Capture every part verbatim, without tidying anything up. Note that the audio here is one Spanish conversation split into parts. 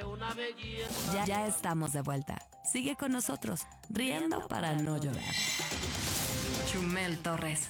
de una belleza. Ya, ya estamos de vuelta. Sigue con nosotros, riendo para no llorar. Chumel Torres.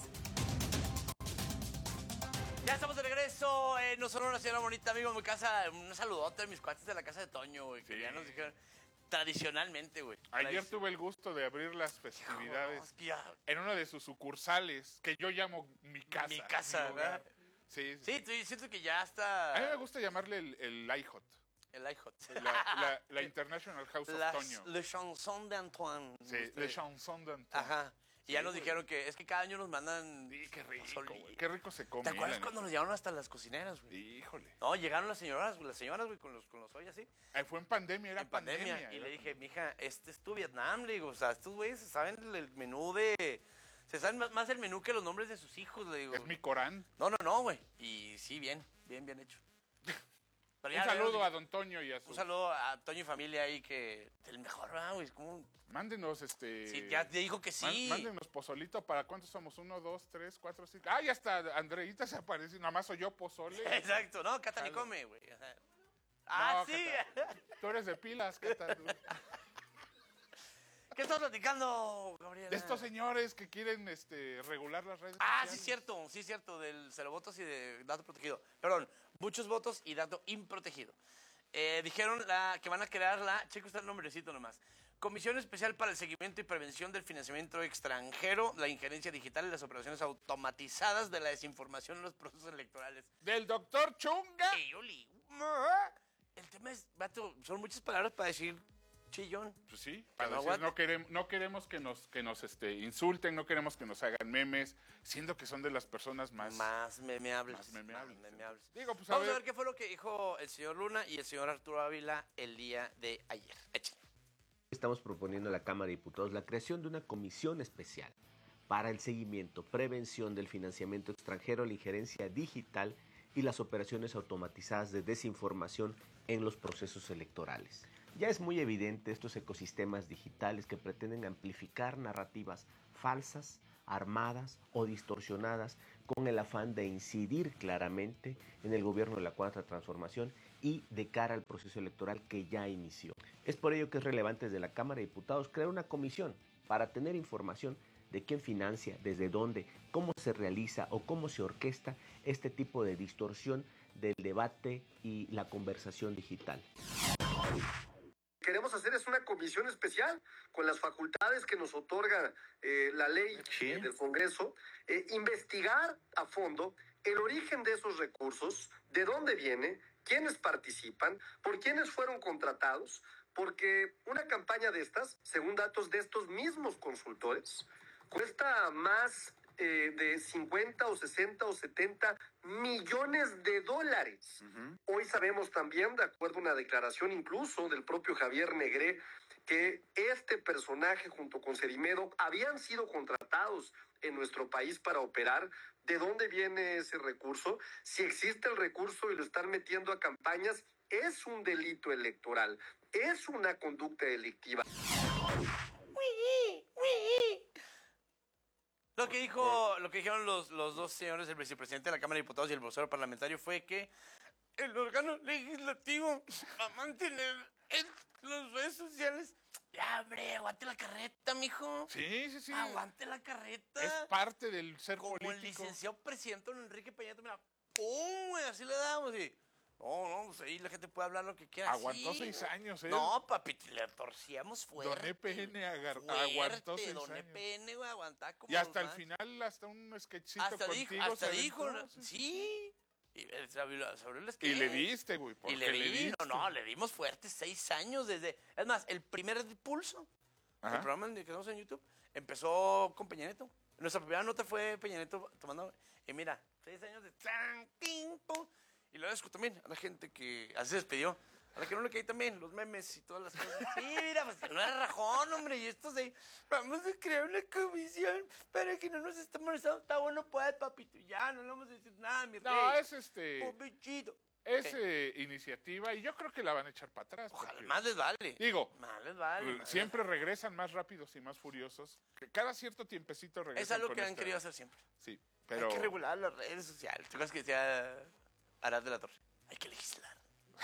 Ya estamos de regreso. Eh, no solo una señora bonita, amigo, en mi casa. Un saludote a mis cuates de la casa de Toño, güey. Que Sí. ya nos dijeron tradicionalmente, güey. Ayer tuve el gusto de abrir las festividades No, es que ya- en una de sus sucursales, que yo llamo mi casa. Mi casa, mi lugar. ¿verdad? Sí, sí. Sí, sí. tú- siento que ya está. A mí me gusta llamarle el, el I H O T, El iHot. la, la, la International House of Las, Toño. Le Chanson de Antoine. Sí, Usted- Le Chanson de Antoine. Ajá. Y Sí, ya nos güey. dijeron que es que cada año nos mandan. Sí, qué rico, pozole. güey. Qué rico se come. ¿Te acuerdas la cuando neta. nos llevaron hasta las cocineras, güey? Híjole. No, llegaron las señoras, las señoras, güey, con los, con los ollas así. Ay, fue en pandemia, era En pandemia. pandemia. Y era le dije, mija, este es tu Vietnam, le digo, o sea, estos güeyes se saben el, el menú de. Se saben más, más el menú que los nombres de sus hijos, le digo. Es mi Corán. No, no, no, güey. Y sí, bien, bien, bien hecho. Pero Un ya, saludo ya, a Don Toño y a su... Un saludo a Toño y familia ahí que. El mejor, ¿verdad, güey? Es como. Mándenos este... Sí, ya te dijo que sí. Man- Mándenos pozolito. ¿Para cuántos somos? Uno, dos, tres, cuatro, cinco. Ah, ya está. Andreita se aparece. Nada más soy yo pozole. Exacto, no, Cata ni Jalo. come, güey. o sea. Ah, No, sí. Cata, tú eres de pilas, Cata. tú. ¿Qué estás platicando, Gabriela? De estos señores que quieren este, regular las redes Ah, sí, sociales. cierto, sí, cierto, del cero votos y de dato protegido. Perdón, muchos votos y dato improtegido. Eh, dijeron la, que van a crear la, checo está el nombrecito nomás, Comisión Especial para el Seguimiento y Prevención del Financiamiento Extranjero, la Injerencia Digital y las Operaciones Automatizadas de la Desinformación en los Procesos Electorales. Del doctor Chunga. Ey, Oli, el tema es, vato, son muchas palabras para decir chillón. Pues sí, para no decir, aguante. no queremos, no queremos que nos, que nos este, insulten, no queremos que nos hagan memes, siendo que son de las personas más... Más memeables. Más memeables. Más memeables. Digo, pues, a Vamos a ver. ver qué fue lo que dijo el señor Luna y el señor Arturo Ávila el día de ayer. Échale. Estamos proponiendo a la Cámara de Diputados la creación de una comisión especial para el seguimiento, prevención del financiamiento extranjero, la injerencia digital y las operaciones automatizadas de desinformación en los procesos electorales. Ya es muy evidente estos ecosistemas digitales que pretenden amplificar narrativas falsas, armadas o distorsionadas con el afán de incidir claramente en el gobierno de la Cuarta Transformación y de cara al proceso electoral que ya inició. Es por ello que es relevante desde la Cámara de Diputados crear una comisión para tener información de quién financia, desde dónde, cómo se realiza o cómo se orquesta este tipo de distorsión del debate y la conversación digital. Queremos hacer es una comisión especial con las facultades que nos otorga eh, la ley eh, del Congreso, eh, investigar a fondo el origen de esos recursos, de dónde viene, quiénes participan, por quiénes fueron contratados, porque una campaña de estas, según datos de estos mismos consultores, cuesta más eh, de cincuenta o sesenta o setenta millones de dólares. Uh-huh. Hoy sabemos también, de acuerdo a una declaración incluso del propio Javier Negré, que este personaje junto con Cerimedo habían sido contratados en nuestro país para operar. ¿De dónde viene ese recurso? Si existe el recurso y lo están metiendo a campañas, es un delito electoral, es una conducta delictiva. Lo que dijo, lo que dijeron los, los dos señores, el vicepresidente de la Cámara de Diputados y el vocero parlamentario, fue que el órgano legislativo va a mantener en las redes sociales. Ya, hombre, aguante la carreta, mijo. Sí, sí, sí. Aguante la carreta. Es parte del ser Como político. el licenciado presidente don Enrique Peña Nieto, mira, ¡pum! Güey, así le damos y... No, no, pues ahí la gente puede hablar lo que quiera. Aguantó sí, seis años, ¿eh? No, papi, le torcíamos fuerte. Don E P N agar- fuerte, aguantó seis Don años. E P N, güey, aguantaba como Y hasta el los más. final, hasta un sketchito Hasta contigo. dijo, hasta se dijo, aventó, sí. sí. Y eh, se abrió, se abrió el Y sketch. le diste, güey. Y porque le, di, diste. no, no, le dimos fuerte seis años desde... Es más, el primer pulso, Ajá. el programa en el que estamos en YouTube, empezó con Peña Nieto. Nuestra primera nota fue Peña Nieto tomando... Y mira, seis años de... Tan, ping, pum. Y luego escucho también a la gente que así se despidió. A la que no le caí también, los memes y todas las cosas. Sí, mira, pues no era rajón, hombre. Y estos de, vamos a crear una comisión para que no nos esté molestando. Está bueno, pues, papito. Ya, no le vamos a decir nada, mi rey. No, es este... Pobrecito. Es Ok. eh, iniciativa y yo creo que la van a echar para atrás. Ojalá, porque, más les vale. Digo, Más les vale. eh, más siempre regresan más rápidos y más furiosos. Que cada cierto tiempecito les- regresan Es algo con que han esta- querido hacer siempre. Sí, pero... Hay que regular las redes sociales. ¿Tú crees que decía Arad de la Torre? Hay que legislar.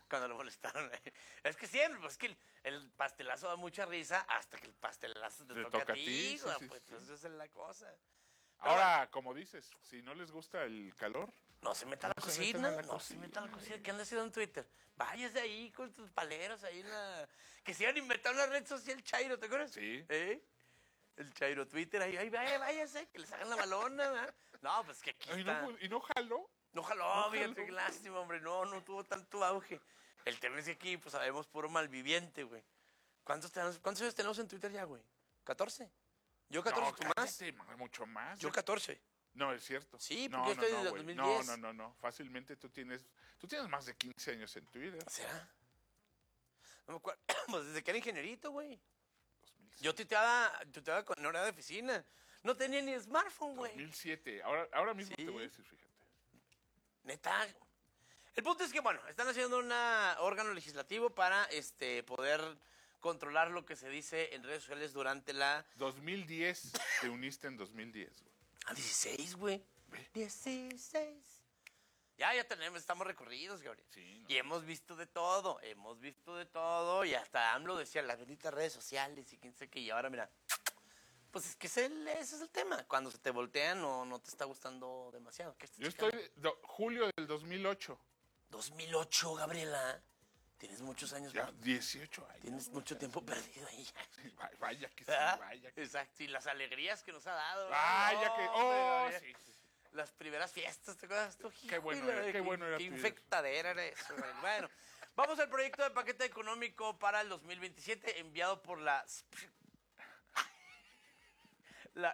Cuando lo molestaron. Es que siempre, pues es que el, el pastelazo da mucha risa hasta que el pastelazo te, Te toca, toca a a ti, ti, sí, güey, sí, pues sí. esa es la cosa. Ahora, como dices, si no les gusta el calor, No se meta a la No se metan cocina, a la no se cocina. meta a la cocina. ¿Qué anda haciendo en Twitter? Váyase ahí con tus paleros ahí en la... Que se iban a inventar una red social Chairo, ¿te acuerdas? Sí. ¿Eh? El Chairo Twitter ahí, ahí, vaya, váyase, que les hagan la balona, ¿verdad? No, pues que aquí ¿y está... no, y no jaló? No jaló, No fíjate, jaló. qué lástima, hombre. No, no tuvo tanto auge. El tema es que aquí, pues, sabemos puro malviviente, güey. ¿Cuántos, tenemos, ¿Cuántos años tenemos en Twitter ya, güey? ¿catorce? Yo catorce, No, ¿tú más? cállate, ma- mucho más. Yo catorce. No, es cierto. Sí, no, porque yo no, estoy no, desde el güey. dos mil No, diez. no, no, no. Fácilmente tú tienes, tú tienes más de quince años en Twitter. ¿Será? No me acuerdo. Pues desde que era ingenierito, güey. dos mil siete. Yo tuiteaba, tuiteaba con hora de oficina. No tenía ni smartphone, güey. dos mil siete. Ahora, ahora mismo Sí. te voy a decir, fíjate. Neta. El punto es que, bueno, están haciendo un órgano legislativo para este, poder controlar lo que se dice en redes sociales durante la... dos mil diez, te uniste en dos mil diez, güey. Ah, dieciséis, güey. dieciséis. Ya, ya tenemos, estamos recorridos, Gabriel. Sí, no. Y hemos visto de todo, hemos visto de todo. Y hasta AMLO decía, las benditas redes sociales y quién sé qué. Y ahora, mira, pues es que ese, ese es el tema. Cuando se te voltean o no te está gustando demasiado. ¿Qué estás Yo checando? estoy, do- julio del dos mil ocho. dos mil ocho, Gabriela. Tienes muchos años. Ya, ¿verdad? dieciocho años. Tienes güey. mucho tiempo perdido ahí. Sí, va- Vaya que sí, ¿Verdad? vaya que sí. Exacto. Y las alegrías que nos ha dado. Vaya que... No, Oh, hombre, sí, sí, sí. Las primeras fiestas, ¿te acuerdas tú? Qué bueno Híjole, era- qué bueno era Qué Twitter. infectadera era eso, güey. Bueno, vamos al proyecto de paquete económico para el dos mil veintisiete enviado por la... La...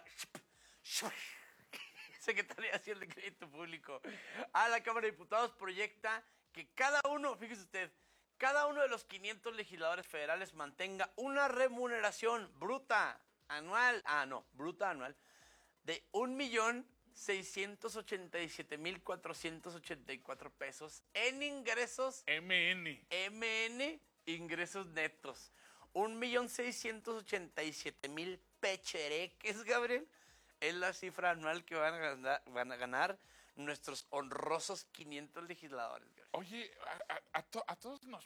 Secretaría Nacional de Crédito Público a la Cámara de Diputados proyecta que cada uno, fíjese usted, cada uno de los quinientos legisladores federales mantenga una remuneración bruta anual, ah, no, bruta anual, de un millón seiscientos ochenta y siete mil cuatrocientos ochenta y cuatro pesos en ingresos M N. M N, ingresos netos. Un millón seiscientos ochenta y siete mil pechereques, Gabriel, es la cifra anual que van a ganar, van a ganar nuestros honrosos quinientos legisladores, Gabriel. Oye, a, a- a to- a todos nos